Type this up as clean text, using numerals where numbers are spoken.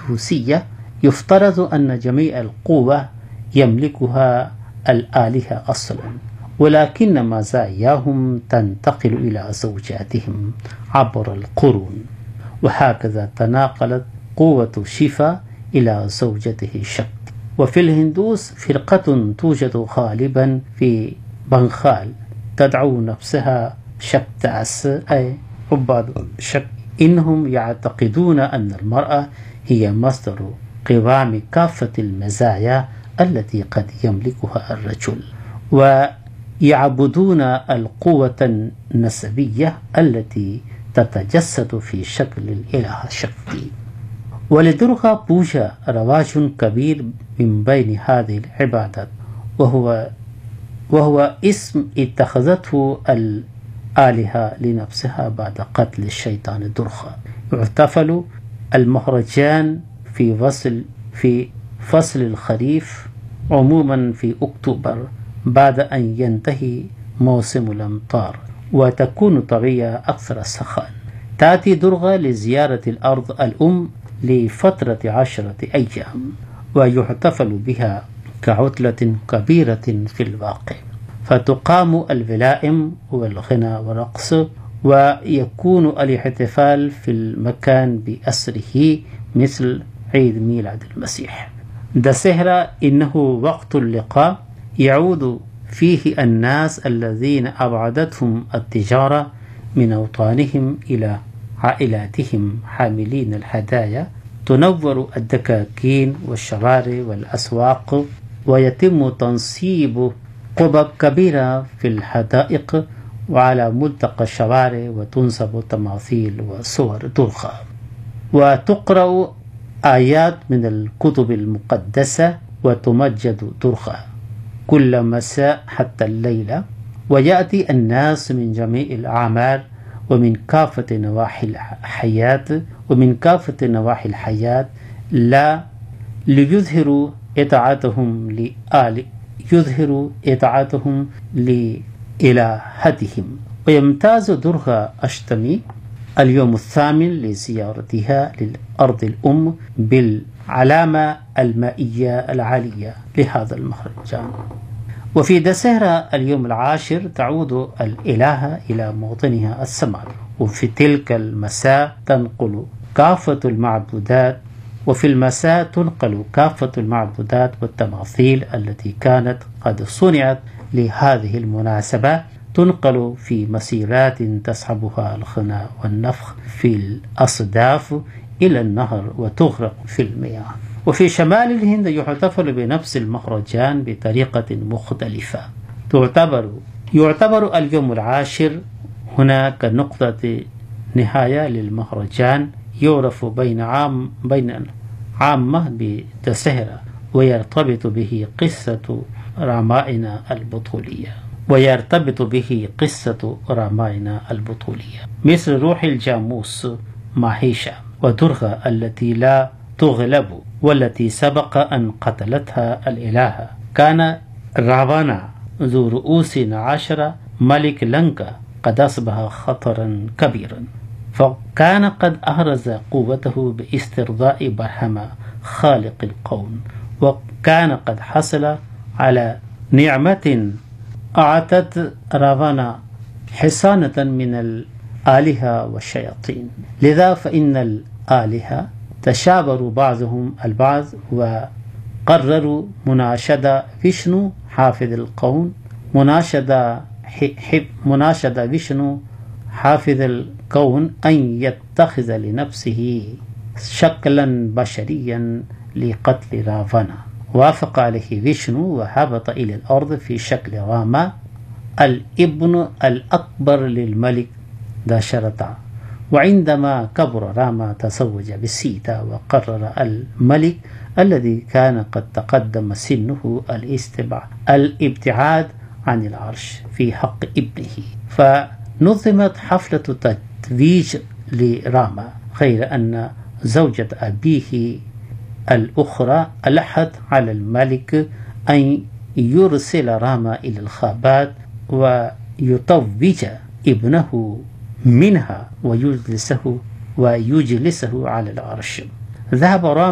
الهندوسية يفترض أن جميع القوة يملكها الآلهة أصلا، ولكن مزاياهم تنتقل إلى زوجاتهم عبر القرون، وهكذا تناقلت قوة شيفا إلى زوجته شكتي. وفي الهندوس فرقة توجد غالبا في بنغال تدعو نفسها شكتاس أي عباد شكت. إنهم يعتقدون أن المرأة هي مصدر قوام كافة المزايا التي قد يملكها الرجل، ويعبدون القوة النسبية التي تتجسد في شكل الإله شكتي. ولدرغا بوجا رواج كبير من بين هذه العبادات، وهو اسم اتخذته الآلهة لنفسها بعد قتل الشيطان درغا. يحتفل المهرجان في فصل الخريف عموما في أكتوبر بعد أن ينتهي موسم الأمطار، وتكون طبيعة أكثر سخاء. تأتي درغا لزيارة الأرض الأم لفترة 10 أيام، ويحتفل بها كعطلة كبيرة في الواقع، فتقام الولائم والغنى والرقص، ويكون الاحتفال في المكان بأسره مثل عيد ميلاد المسيح. دسهرة إنه وقت اللقاء يعود فيه الناس الذين أبعدتهم التجارة من أوطانهم إلى عائلاتهم حاملين الهدايا. تنور الدكاكين والشوارع والأسواق، ويتم تنصيب قبب كبيرة في الحدائق وعلى ملتقى الشوارع، وتنصب تماثيل وصور درغا، وتقرأ آيات من الكتب المقدسة، وتمجد درغا كل مساء حتى الليلة. ويأتي الناس من جميع الأعمار ومن كافة نواحي الحياة لا ليظهروا إطاعتهم لإلهتهم. ويمتاز درغا أشتمي اليوم الثامن لزيارتها للأرض الأم بالعلامة المائية العالية لهذا المهرجان. وفي دسهرة اليوم العاشر تعود الإلهة إلى موطنها السماء، وفي تلك المساء تنقل كافة المعبودات والتماثيل التي كانت قد صنعت لهذه المناسبة تنقل في مسيرات تسحبها الغنى والنفخ في الأصداف إلى النهر وتغرق في المياه. وفي شمال الهند يحتفل بنفس المهرجان بطريقة مختلفة. يعتبر اليوم العاشر هناك نقطة نهاية للمهرجان، يعرف بين عامة بدسهرة، ويرتبط به قصة راماينا البطولية مثل روح الجاموس ماهيشا ودرغا التي لا تغلب، والتي سبق أن قتلتها الإلهة. كان راوانا ذو رؤوس 10 ملك لنكا قد أصبح خطرا كبيرا، فكان قد أهرز قوته باسترضاء برهما خالق الكون، وكان قد حصل على نعمة أعطت راوانا حصانة من الآلهة والشياطين. لذا فإن الآلهة تشابروا بعضهم البعض، وقرروا مناشدة فيشنو حافظ الكون أن يتخذ لنفسه شكلا بشريا لقتل راوانا. وافق عليه فيشنو وهبط إلى الأرض في شكل راما الابن الأكبر للملك دشرتا. وعندما كبر راما تزوج بسيتا، وقرر الملك الذي كان قد تقدم سنه الابتعاد عن العرش في حق ابنه، فنظمت حفلة تتويج لراما، غير أن زوجة أبيه الأخرى ألحت على الملك أن يرسل راما إلى الغابات ويتوج ابنه منها ويجلسه على العرش. ذهب راما